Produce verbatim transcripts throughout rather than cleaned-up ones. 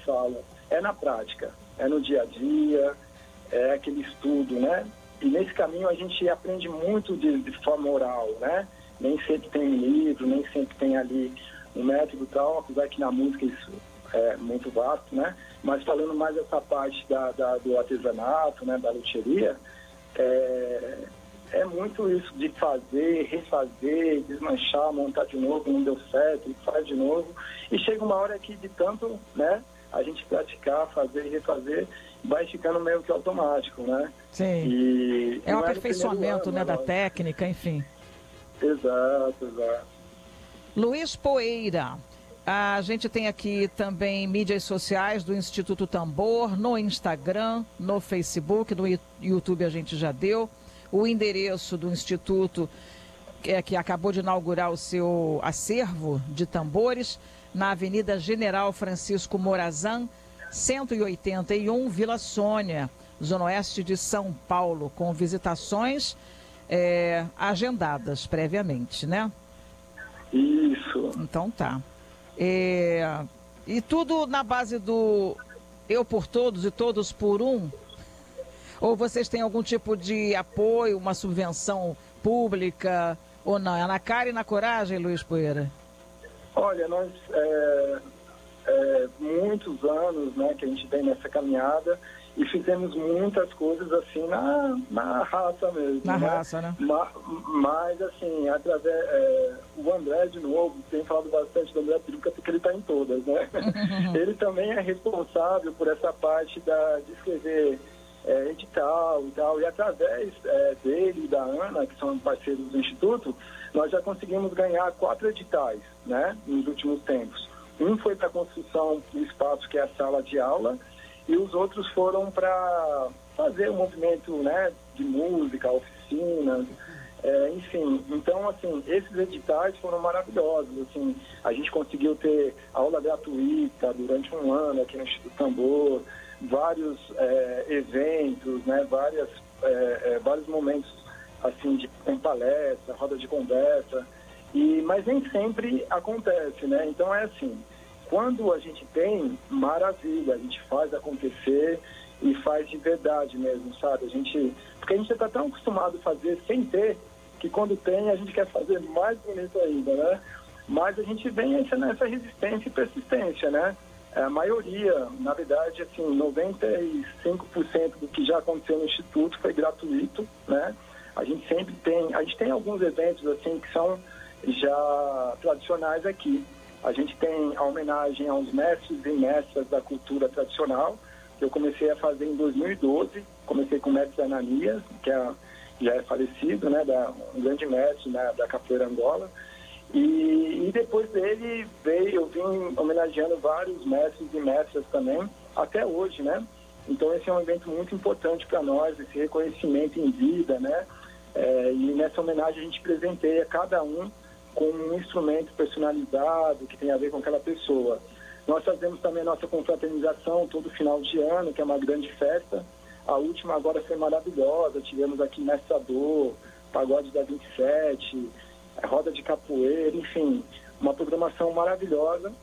falo, é na prática, é no dia a dia, é aquele estudo, né? E nesse caminho a gente aprende muito de, de forma oral, né? Nem sempre tem um livro, nem sempre tem ali um método e tal, apesar que na música isso é muito vasto, né? Mas falando mais dessa parte da, da, do artesanato, né? Da luthieria, é, é muito isso de fazer, refazer, desmanchar, montar de novo, não deu certo, faz de novo. E chega uma hora que de tanto, né? A gente praticar, fazer e refazer, vai ficando meio que automático, né? Sim. E é um não aperfeiçoamento, ano, né, da nós... técnica, enfim. Exato, exato. Luiz Poeira, a gente tem aqui também mídias sociais do Instituto Tambor, no Instagram, no Facebook, no YouTube a gente já deu. O endereço do Instituto, é, que acabou de inaugurar o seu acervo de tambores, na Avenida General Francisco Morazan, cento e oitenta e um, Vila Sônia, Zona Oeste de São Paulo, com visitações é, agendadas previamente, né? Isso. Então tá. É, e tudo na base do eu por todos e todos por um? Ou vocês têm algum tipo de apoio, uma subvenção pública ou não? É na cara e na coragem, Luiz Poeira? Olha, nós, é, é, muitos anos, né, que a gente vem nessa caminhada e fizemos muitas coisas assim na, na raça mesmo. Na né? raça, né? Ma, mas, assim, através, é, o André, de novo, tem falado bastante do André Peruca porque ele está em todas, né? Ele também é responsável por essa parte da, de escrever é, edital e tal, e através é, dele e da Ana, que são parceiros do Instituto, nós já conseguimos ganhar quatro editais, né, nos últimos tempos. Um foi para a construção do espaço que é a sala de aula, e os outros foram para fazer o um movimento, né, de música, oficinas, é, enfim. Então, assim, esses editais foram maravilhosos. Assim, a gente conseguiu ter aula gratuita durante um ano aqui no Instituto Tambor, vários é, eventos, né, várias, é, é, vários momentos assim, de tem palestra, roda de conversa, e, mas nem sempre acontece, né? Então é assim, quando a gente tem, maravilha, a gente faz acontecer e faz de verdade mesmo, sabe? A gente, porque a gente está tão acostumado a fazer sem ter, que quando tem a gente quer fazer mais bonito ainda, né? Mas a gente vem nessa resistência e persistência, né? A maioria, na verdade, assim, noventa e cinco por cento do que já aconteceu no Instituto foi gratuito, né? A gente sempre tem, a gente tem alguns eventos assim que são já tradicionais aqui. A gente tem a homenagem aos mestres e mestras da cultura tradicional, que eu comecei a fazer em dois mil e doze. Comecei com o mestre Ananias, que é, já é falecido, né, da, um grande mestre, né, da capoeira Angola. E, e depois dele veio, eu vim homenageando vários mestres e mestras também, até hoje, né? Então esse é um evento muito importante para nós, esse reconhecimento em vida, né? É, e nessa homenagem a gente presenteia cada um com um instrumento personalizado que tem a ver com aquela pessoa. Nós fazemos também a nossa confraternização todo final de ano, que é uma grande festa. A última agora foi maravilhosa, tivemos aqui Mestrador, Pagode da vinte e sete, Roda de Capoeira, enfim, uma programação maravilhosa.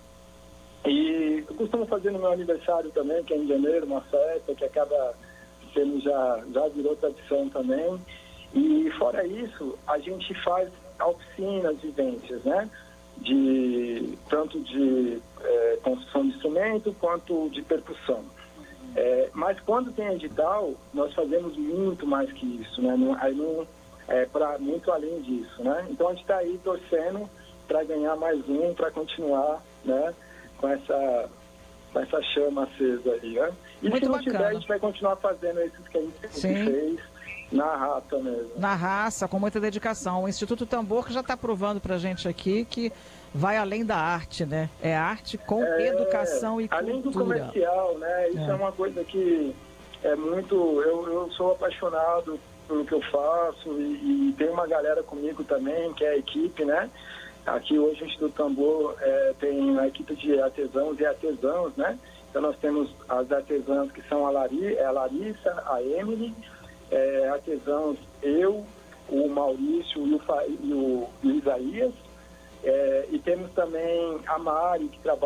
E eu costumo fazer no meu aniversário também, que é em janeiro, uma festa que acaba sendo já, já virou tradição também. E fora isso, a gente faz oficinas, vivências, né? De, tanto de é, construção de instrumento quanto de percussão. É, mas quando tem edital, nós fazemos muito mais que isso, né? Não, aí não, é, pra, muito além disso, né? Então a gente está aí torcendo para ganhar mais um, para continuar, né? Com essa, com essa chama acesa aí, né? E muito se não bacana. tiver, a gente vai continuar fazendo esses que a gente sempre fez. Na raça mesmo. Na raça, com muita dedicação. O Instituto Tambor que já está provando para a gente aqui que vai além da arte, né? É arte com é, educação e além cultura. Além do comercial, né? Isso é. é uma coisa que é muito... Eu, eu sou apaixonado pelo que eu faço e, e tem uma galera comigo também, que é a equipe, né? Aqui hoje o Instituto Tambor é, tem a equipe de artesãos e artesãos, né? Então nós temos as artesãs que são a, Lari, a Larissa, a Emily... É, artesãos, eu, o Maurício e o, e o, e o Isaías, é, e temos também a Mari, que trabalha